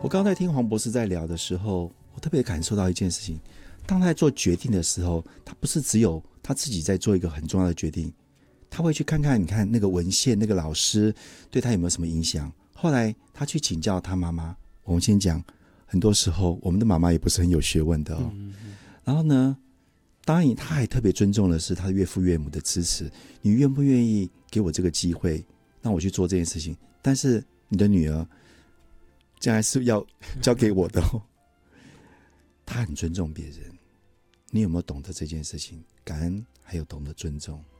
我刚才听黄博士在聊的时候，我特别感受到一件事情，当他在做决定的时候，他不是只有他自己在做一个很重要的决定，他会去看看，你看那个文献，那个老师对他有没有什么影响。后来他去请教他妈妈，我们先讲，很多时候我们的妈妈也不是很有学问的哦。然后呢，当然他还特别尊重的是他的岳父岳母的支持，你愿不愿意给我这个机会，让我去做这件事情？但是你的女儿将来是要交给我的哦。他很尊重别人，你有没有懂得这件事情？感恩还有懂得尊重。